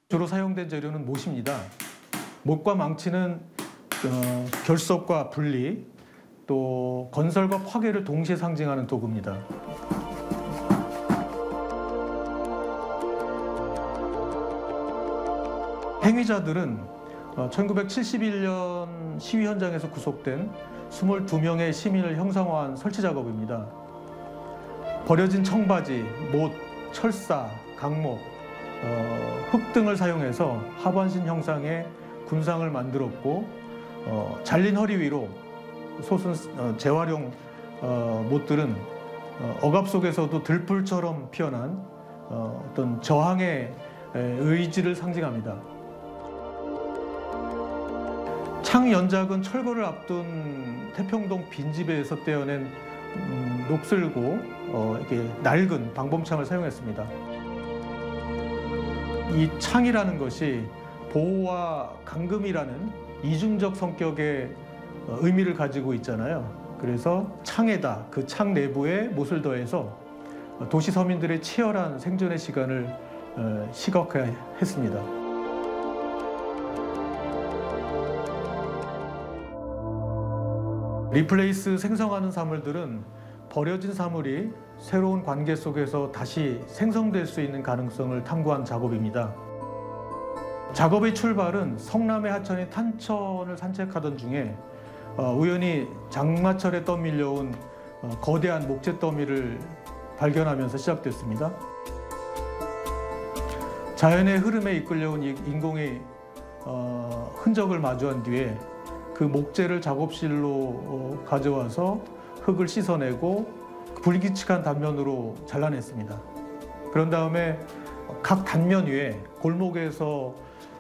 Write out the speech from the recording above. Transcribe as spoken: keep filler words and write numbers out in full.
주로 사용된 재료는 못입니다. 못과 망치는 어, 결속과 분리, 또 건설과 파괴를 동시에 상징하는 도구입니다. 행위자들은 천구백칠십일 년 시위 현장에서 구속된 이십이 명의 시민을 형상화한 설치 작업입니다. 버려진 청바지, 못, 철사, 강목, 어, 흙 등을 사용해서 하반신 형상의 군상을 만들었고, 어, 잘린 허리 위로 솟은 어, 재활용 어, 못들은 어, 억압 속에서도 들불처럼 피어난 어, 어떤 저항의 의지를 상징합니다. 창 연작은 철거를 앞둔 태평동 빈집에서 떼어낸 음, 녹슬고 어, 이렇게 낡은 방범창을 사용했습니다. 이 창이라는 것이 보호와 감금이라는 이중적 성격의 의미를 가지고 있잖아요. 그래서 창에다 그 창 내부에 못을 더해서 도시 서민들의 치열한 생존의 시간을 시각화했습니다. 리플레이스 생성하는 사물들은 버려진 사물이 새로운 관계 속에서 다시 생성될 수 있는 가능성을 탐구한 작업입니다. 작업의 출발은 성남의 하천인 탄천을 산책하던 중에 어, 우연히 장마철에 떠밀려온 어, 거대한 목재 더미를 발견하면서 시작됐습니다. 자연의 흐름에 이끌려온 인공의 어, 흔적을 마주한 뒤에 그 목재를 작업실로 어, 가져와서 흙을 씻어내고 불규칙한 단면으로 잘라냈습니다. 그런 다음에 각 단면 위에 골목에서